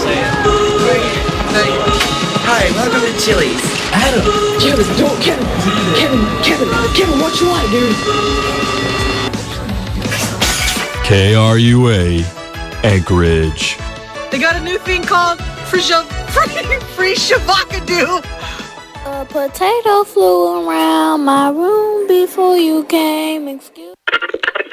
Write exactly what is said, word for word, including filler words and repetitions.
Hi, welcome to Chili's. Adam, Kevin, don't, Kevin, Kevin, Kevin, Kevin, what you want, dude? K R U A, Anchorage. They got a new thing called Free Free, free Shavakadu. A potato flew around my room before you came. Excuse